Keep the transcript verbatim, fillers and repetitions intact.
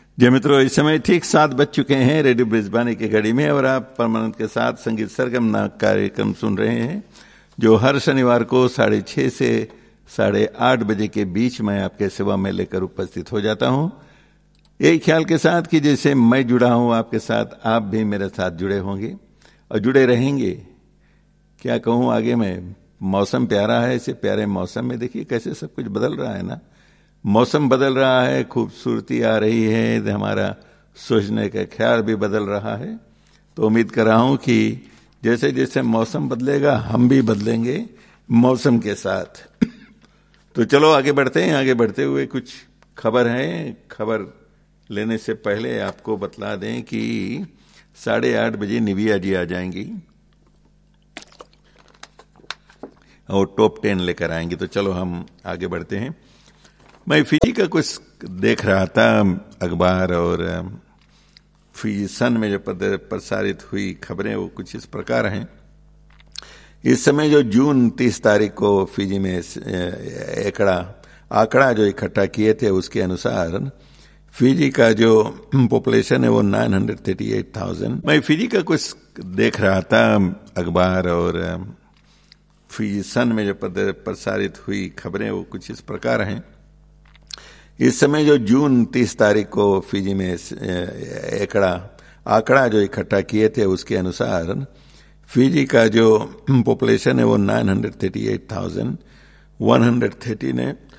जय मित्रों, इस समय ठीक सात बज चुके हैं रेडियो ब्रिजबानी की घड़ी में और आप परमानंद के साथ संगीत सरगम नाम कार्यक्रम सुन रहे हैं, जो हर शनिवार को साढ़े छः से साढ़े आठ बजे के बीच में आपके सेवा में लेकर उपस्थित हो जाता हूं, यही ख्याल के साथ कि जैसे मैं जुड़ा हूं आपके साथ, आप भी मेरे साथ जुड़े होंगे और जुड़े रहेंगे। क्या कहूं आगे में, मौसम प्यारा है, इसे प्यारे मौसम में देखिए कैसे सब कुछ बदल रहा है ना। मौसम बदल रहा है, खूबसूरती आ रही है, हमारा सोचने का ख्याल भी बदल रहा है। तो उम्मीद कर रहा हूं कि जैसे जैसे मौसम बदलेगा हम भी बदलेंगे मौसम के साथ। तो चलो आगे बढ़ते हैं। आगे बढ़ते हुए कुछ खबर है। खबर लेने से पहले आपको बतला दें कि साढ़े आठ बजे निविया जी आ जाएंगी और टॉप टेन लेकर आएंगे। तो चलो हम आगे बढ़ते हैं। मैं फिजी का कुछ देख रहा था अखबार, और फिजी सन में जो प्रसारित हुई खबरें वो कुछ इस प्रकार हैं। इस समय जो जून तीस तारीख को फिजी में एकड़ा आंकड़ा जो इकट्ठा किए थे, उसके अनुसार फिजी का जो पॉपुलेशन है वो नौ सौ अड़तीस हज़ार। मैं फिजी का कुछ देख रहा था अखबार, और फिजी सन में जो प्रसारित हुई खबरें वो कुछ इस प्रकार हैं। इस समय जो जून तीस तारीख को फिजी में एकड़ा आंकड़ा जो इकट्ठा किए थे, उसके अनुसार फिजी का जो पॉपुलेशन है वो नौ सौ अड़तीस हज़ार एक सौ तीस ने